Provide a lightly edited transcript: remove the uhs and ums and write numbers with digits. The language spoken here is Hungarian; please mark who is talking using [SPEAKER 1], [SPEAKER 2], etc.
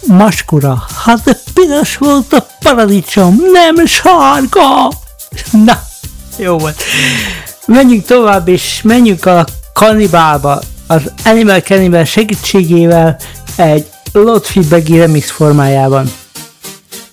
[SPEAKER 1] Maskura, hát piros volt a paradicsom, nem sárga! Na, jó volt. Menjünk tovább, és menjünk a Kannibálba. Az Animal Cannibal segítségével egy Lotfi Beggy remix formájában.